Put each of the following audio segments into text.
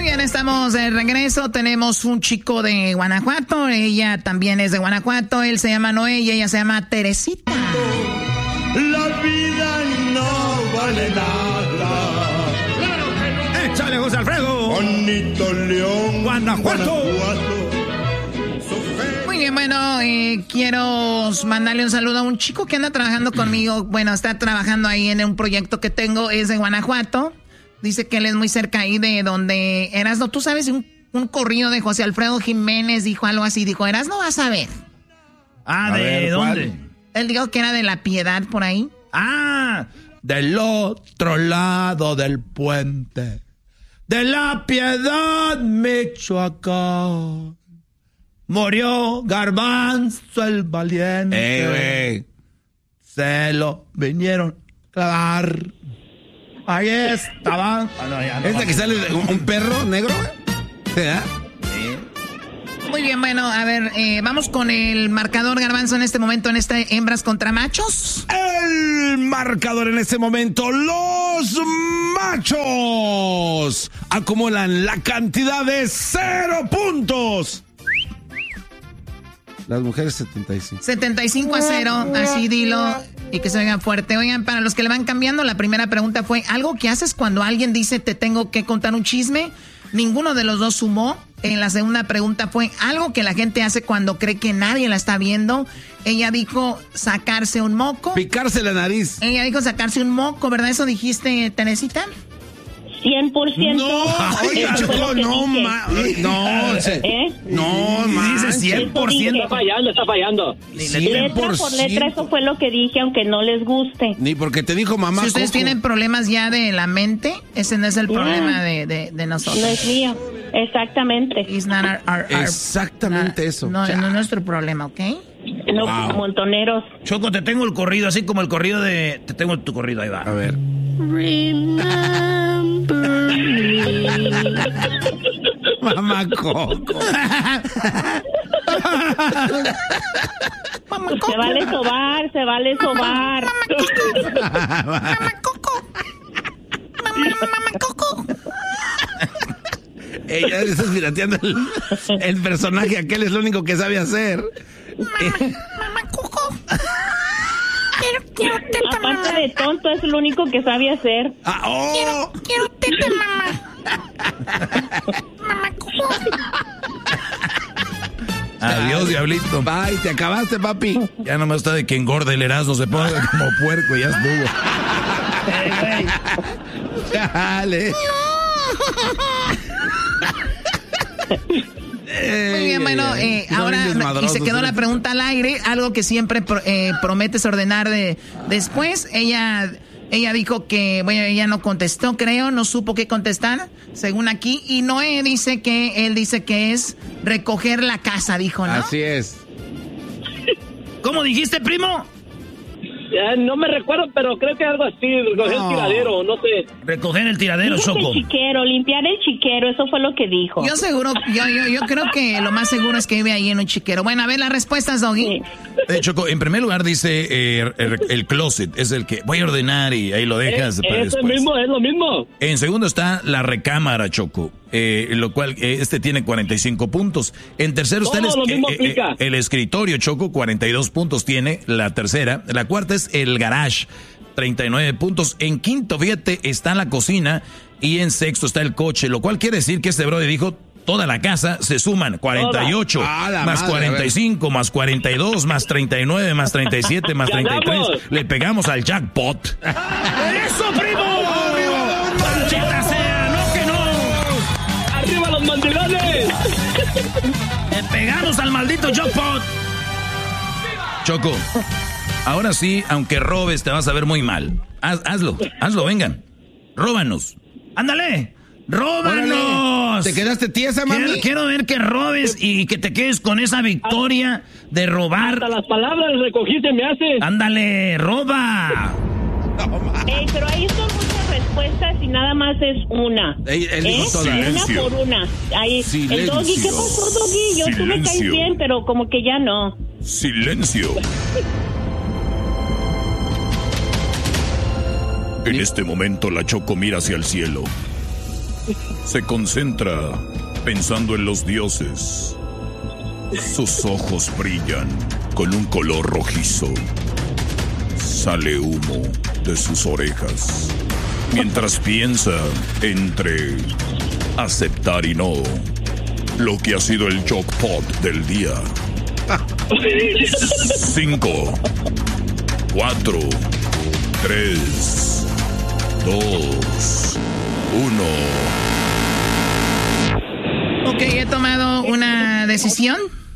bien, estamos de regreso. Tenemos un chico de Guanajuato. Ella también es de Guanajuato. Él se llama Noé y ella se llama Teresita. La vida no vale nada. ¡Claro que no! ¡Échale, José Alfredo! Bonito León, Guanajuato. Muy bien, bueno, quiero mandarle un saludo a un chico que anda trabajando conmigo. Bueno, está trabajando ahí en un proyecto que tengo. Es de Guanajuato. Dice que él es muy cerca ahí de donde Erasmo. Tú sabes, un corrido de José Alfredo Jiménez dijo algo así. Dijo, Erasmo, vas a ver. Ah, ¿de dónde? ¿Cuál? Él dijo que era de La Piedad, por ahí. Ah, del otro lado del puente. De La Piedad, Michoacán. Murió Garbanzo el valiente. Se lo vinieron a clavar. Ahí estaban. ¿Esta que sale un perro negro? ¿Verdad? Muy bien, bueno, a ver, vamos con el marcador, Garbanzo, en este momento, en este hembras contra machos. El marcador en este momento, los machos acumulan la cantidad de 0 puntos. Las mujeres 75. 75-0, así dilo y que se oiga fuerte. Oigan, para los que le van cambiando, la primera pregunta fue, ¿algo que haces cuando alguien dice te tengo que contar un chisme? Ninguno de los dos sumó. En la segunda pregunta fue, ¿algo que la gente hace cuando cree que nadie la está viendo? Ella dijo sacarse un moco. Picarse la nariz. Ella dijo sacarse un moco, ¿verdad? ¿Eso dijiste, Teresita? 100%. No, oiga, Choco, no, no, dice 100%. Está fallando. Letra por letra, eso fue lo que dije, aunque no les guste. Ni porque te dijo mamá. Si ustedes Coco tienen problemas ya de la mente, ese no es el problema de nosotros. No es mío, exactamente. Exactamente eso. No, no es nuestro problema, ¿ok? No, montoneros. Choco, te tengo el corrido, así como el corrido de... Te tengo tu corrido, ahí va. A ver. Mamá Coco. Se vale sobar, se vale sobar. Mamá Coco. Mamá Coco. Ella está pirateando el personaje, aquel es lo único que sabe hacer. Mamá Coco. Quiero teta, mamá. Aparte de tonto, es lo único que sabe hacer. Quiero teta, mamá. Mamá Coco. Adiós, diablito. Bye, te acabaste, papi. Ya nomás está de que engorde el Erasmo, se ponga como puerco y ya estuvo. Dale. Muy bien, bueno, ahora y se quedó la pregunta al aire, algo que siempre prometes ordenar después. Ella dijo que, bueno, ella no contestó, creo, no supo qué contestar, según aquí. Y Noé dice que él dice que es recoger la casa, dijo, ¿no? Así es. ¿Cómo dijiste, primo? No me recuerdo, pero creo que algo así, recoger el tiradero, no sé. Recoger el tiradero, Choco. El chiquero, limpiar el chiquero, eso fue lo que dijo. Yo creo que lo más seguro es que vive ahí en un chiquero. Bueno, a ver las respuestas, Doggy. Sí. Choco, en primer lugar dice el closet, es el que voy a ordenar y ahí lo dejas para después. Es lo mismo. En segundo está la recámara, Choco, lo cual tiene 45 puntos. En tercero está el escritorio, Choco, 42 puntos tiene la tercera. La cuarta es el garage, 39 puntos. En quinto, fíjate, está la cocina. Y en sexto está el coche, lo cual quiere decir que este brother dijo toda la casa se suman 48, más 45, más 42, más 39, más 37, más 33. Le pegamos al jackpot. ¡Eso, primo! ¡Maldita sea! ¡No que no! ¡Arriba los mandilones! Le pegamos al maldito jackpot. Choco, ahora sí, aunque robes, te vas a ver muy mal. Hazlo, vengan. Róbanos. ¡Ándale! ¡Róbanos! Órale. ¿Te quedaste tiesa, mami? Quiero ver que robes y que te quedes con esa victoria de robar. Hasta las palabras recogiste me hace. ¡Ándale, roba! Pero ahí son muchas respuestas y nada más es una. Él dijo toda. Una por una. Ahí, el Doggy, ¿qué pasó, Doggy? Tú me caes bien, pero como que ya no. Silencio. En este momento la Choco mira hacia el cielo Se concentra pensando en los dioses. Sus ojos brillan con un color rojizo. Sale humo de sus orejas. Mientras piensa entre aceptar y no lo que ha sido el jackpot del día. 5, 4, 3, 2, 1. Ok, he tomado una decisión.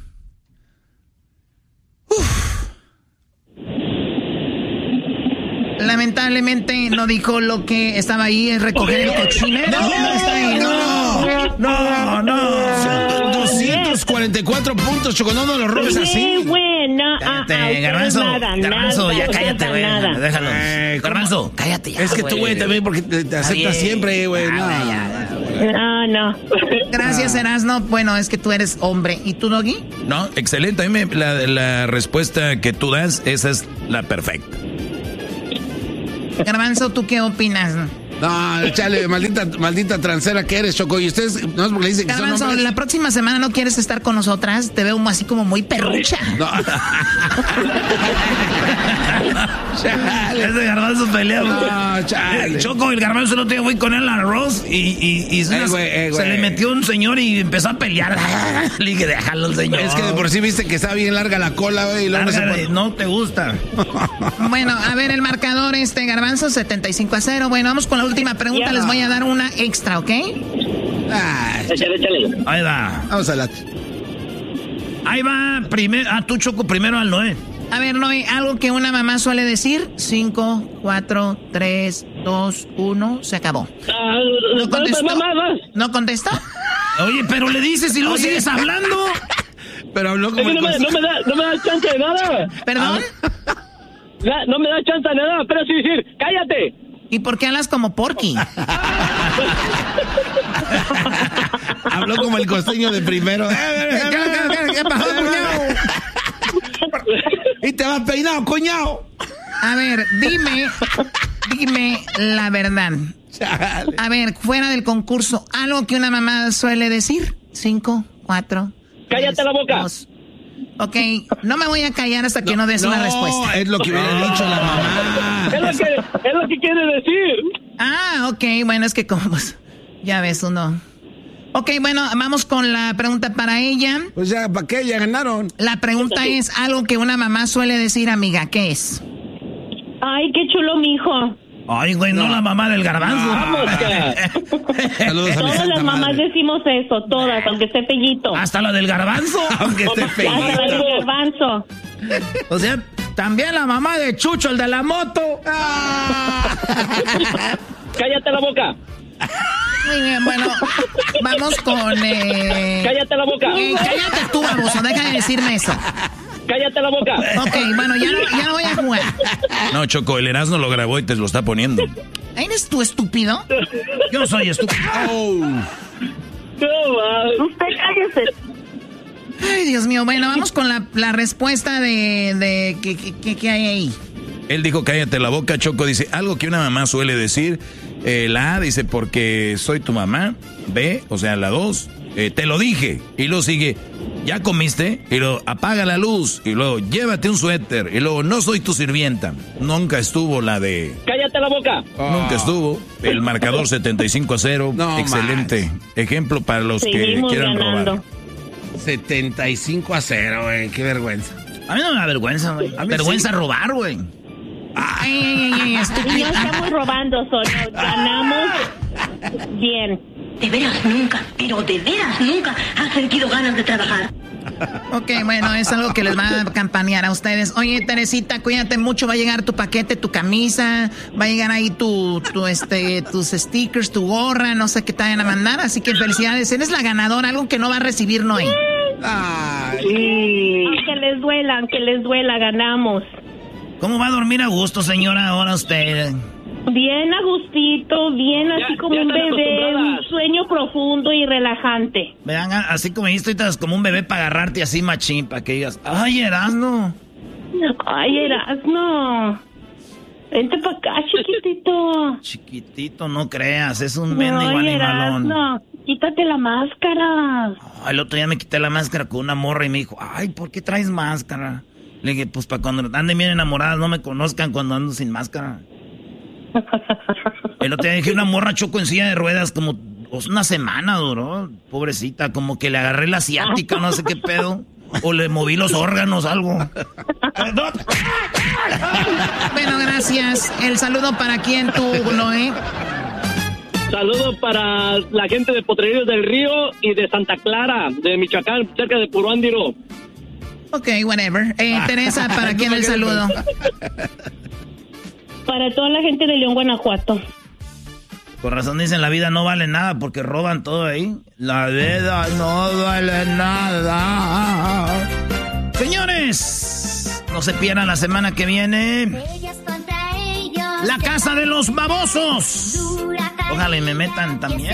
Lamentablemente no dijo lo que estaba ahí, es recoger el cochinero. No está ahí, no. 244 puntos, Choco, no lo robes así. Bueno, cállate, Garbanzo, ya cállate, güey. Déjalo. Garbanzo, cállate ya. Es que tú, güey, también porque te aceptas siempre, güey. No. Gracias, Erasno. Bueno, es que tú eres hombre. ¿Y tú, Doggy? No, excelente. A mí la respuesta que tú das, esa es la perfecta. Garbanzo, ¿tú qué opinas? No, chale, maldita transera que eres, Choco. Y ustedes, no es porque le dicen que Garbanzo, son hombres. la próxima semana no quieres estar con nosotras. Te veo así como muy perrucha. No. Chale. Ese Garbanzo peleamos. No, chale. Choco, el Garbanzo no te fui con él al arroz y se le metió un señor y empezó a pelear. Le dije, déjalo el señor. Es que de por sí viste que está bien larga la cola, güey. No te gusta. Bueno, a ver, el marcador Garbanzo, 75-0. Bueno, vamos con la última pregunta. Les voy a dar una extra, ¿ok? Échale. Ahí va. Vamos a la... Ahí va. Tú, Choco, primero al Noé. A ver, Noé, algo que una mamá suele decir. 5, 4, 3, 2, 1. Se acabó. ¿No contestó? ¿No contestó? Oye, pero le dices y luego sigues hablando. Pero habló como no me da chance de nada. ¿Perdón? No me da chance de nada, pero sí decir, cállate. ¿Y por qué hablas como Porky? Habló como el costeño de primero. ¿Qué pasó, cuñado? Y te vas peinado, cuñado. A ver, dime la verdad. Chale. A ver, fuera del concurso, algo que una mamá suele decir. 5, 4. Cállate la boca. 2. Ok, no me voy a callar hasta que no des una respuesta. Es lo que hubiera dicho la mamá. Es lo que quiere decir. Ah, ok, bueno, es que como pues, ya ves uno. Ok, bueno, vamos con la pregunta para ella. Pues ya, ¿para qué? Ya ganaron. La pregunta es algo que una mamá suele decir, amiga, ¿qué es? Ay, qué chulo, mijo. Ay, güey, no la mamá del Garbanzo. Vamos, Saludos a mi Todas santa las mamás madre. decimos eso, todas, aunque esté fellito. Hasta la del Garbanzo. Aunque esté Hasta la feliz. del Garbanzo. O sea, también la mamá de Chucho, el de la moto. Cállate la boca. Muy bien, bueno, vamos con... Cállate la boca. cállate tú, baboso, deja de decirme eso. Cállate la boca. Ok, bueno, ya no voy a jugar. No, Choco, el Erasmo lo grabó y te lo está poniendo. ¿Eres tú estúpido? Yo soy estúpido. Usted cállese. Ay, Dios mío, bueno, vamos con la respuesta de ¿qué hay ahí? Él dijo, cállate la boca, Choco. Dice, algo que una mamá suele decir. La A dice, porque soy tu mamá. B, o sea, la 2, te lo dije. Y luego sigue, ¿ya comiste? Y luego, apaga la luz. Y luego, llévate un suéter. Y luego, no soy tu sirvienta. Nunca estuvo la de... Cállate la boca. Nunca estuvo. El marcador 75-0. No, excelente ejemplo para los Seguimos que quieran ganando. robar. 75-0, güey. Qué vergüenza. A mí no me da vergüenza, güey. Vergüenza robar, güey. Ay, No estúpido. estamos robando, solo ganamos bien. De veras nunca, pero de veras nunca has sentido ganas de trabajar. Ok, bueno, es algo que les va a campanear a ustedes. Oye, Teresita, cuídate mucho, va a llegar tu paquete, tu camisa, va a llegar ahí tus stickers, tu gorra, no sé qué te vayan a mandar, así que felicidades, eres la ganadora, algo que no va a recibir Noé. Aunque les duela, ganamos. ¿Cómo va a dormir a gusto, señora, ahora usted? Bien a gustito, bien así como ya un están bebé, un acostumbradas. sueño profundo y relajante. Vean, así como dijiste, estás como un bebé para agarrarte así machín, para que digas, ay, Erasmo. Ay, Erasno. Vente para acá, chiquitito. Chiquitito, no creas, es un mendigo animalón. No, quítate la máscara. El otro día me quité la máscara con una morra y me dijo, ay, ¿por qué traes máscara? Le dije, pues para cuando anden bien enamoradas no me conozcan cuando ando sin máscara. El otro día dije, una morra Choco en silla de ruedas como una semana duró, pobrecita, como que le agarré la asiática, no sé qué pedo. O le moví los órganos, algo. Bueno, gracias. El saludo para quién tú, Noé. Saludo para la gente de Potrerillos del Río y de Santa Clara, de Michoacán, cerca de Puruándiro. Ok, whatever. Teresa, ¿para quién el saludo? Para toda la gente de León, Guanajuato. Con razón dicen la vida no vale nada porque roban todo ahí. La vida no vale nada. Señores, no se pierdan la semana que viene La Casa de los Babosos. Ojalá y me metan también.